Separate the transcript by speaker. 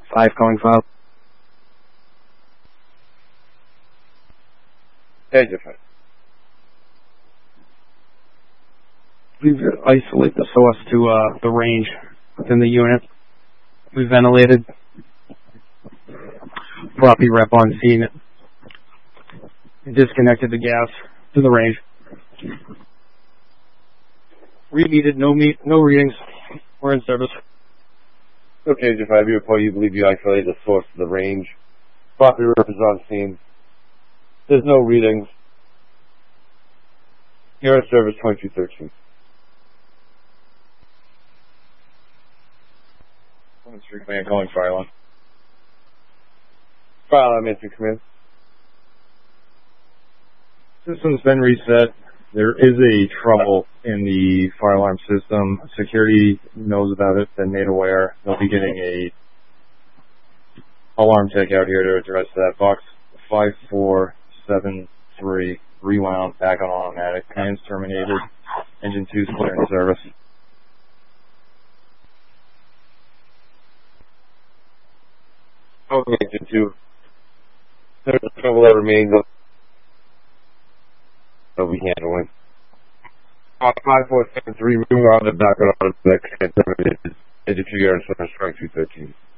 Speaker 1: 5 calling file.
Speaker 2: Engine 5.
Speaker 1: We've isolated the source to the range within the unit. We ventilated. Property rep on scene. Disconnected the gas to the range. Remeted, no readings. We're in service.
Speaker 2: Okay, Engine 5, you report you believe you isolated the source of the range. Property rep is on scene. There's no readings. You're in service 2213.
Speaker 3: Street command calling fire alarm.
Speaker 2: Fire alarm, answer command.
Speaker 3: System's been reset. There is a trouble in the fire alarm system. Security knows about it, been made aware. They'll be getting a alarm tech out here to address that. Box 5473 rewound, back on automatic. Command's terminated. Engine 2's clear in service.
Speaker 2: Okay, Engine 2. There's a trouble that remains. They'll be handling. 5473 rewound, back on automatic. Engine 2, you're in service 2213.